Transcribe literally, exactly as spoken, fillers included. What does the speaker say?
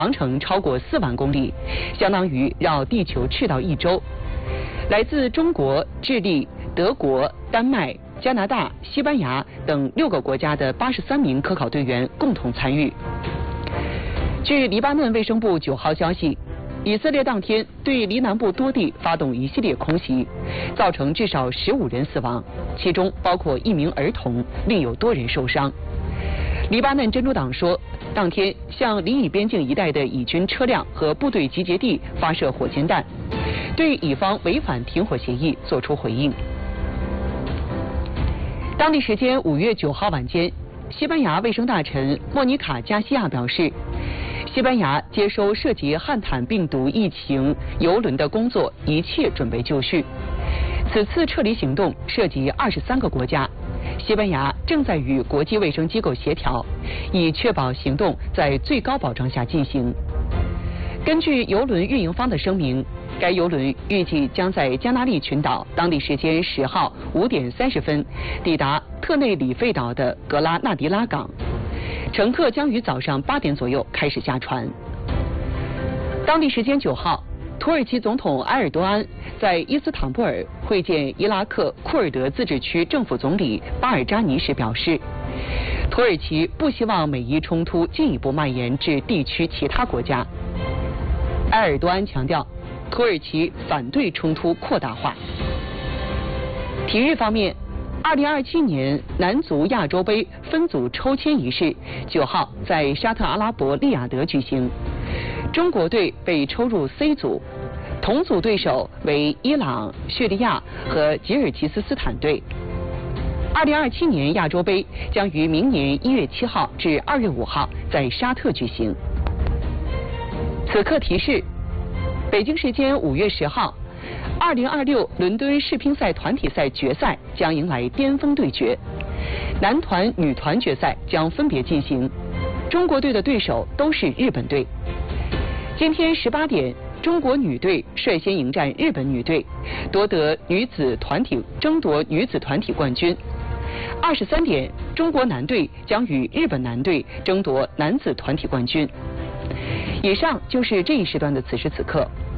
航程超过四万公里，相当于绕地球赤道一周。来自中国、智利、德国、丹麦、加拿大、西班牙等六个国家的八十三名科考队员共同参与。据黎巴嫩卫生部九号消息，以色列当天对黎南部多地发动一系列空袭，造成至少十五人死亡，其中包括一名儿童，另有多人受伤。黎巴嫩真主党说，当天向黎以边境一带的以军车辆和部队集结地发射火箭弹，对以方违反停火协议作出回应。当地时间五月九号晚间，西班牙卫生大臣莫妮卡·加西亚表示，西班牙接收涉及汉坦病毒疫情邮轮的工作一切准备就绪。此次撤离行动涉及二十三个国家，西班牙正在与国际卫生机构协调，以确保行动在最高保障下进行。根据邮轮运营方的声明，该邮轮预计将在加那利群岛当地时间十号五点三十分抵达特内里费岛的格拉纳迪拉港，乘客将于早上八点左右开始下船。当地时间九号，土耳其总统埃尔多安在伊斯坦布尔会见伊拉克库尔德自治区政府总理巴尔扎尼时表示，土耳其不希望美伊冲突进一步蔓延至地区其他国家。埃尔多安强调，土耳其反对冲突扩大化。体育方面，二零二七年男足亚洲杯分组抽签仪式九号在沙特阿拉伯利雅得举行，中国队被抽入 C 组，同组对手为伊朗、叙利亚和吉尔吉斯斯坦队。二零二七年亚洲杯将于明年一月七号至二月五号在沙特举行。此刻提示：北京时间五月十号，二零二六伦敦世乒赛团体赛决赛将迎来巅峰对决，男团、女团决赛将分别进行，中国队的对手都是日本队。今天十八点，中国女队率先迎战日本女队，夺得女子团体争夺女子团体冠军。二十三点，中国男队将与日本男队争夺男子团体冠军。以上就是这一时段的此时此刻，